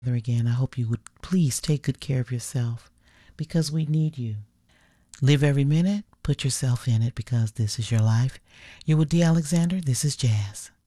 again, I hope you would please take good care of yourself because we need you. Live every minute, put yourself in it because this is your life. You're with D. Alexander. This is Jazz.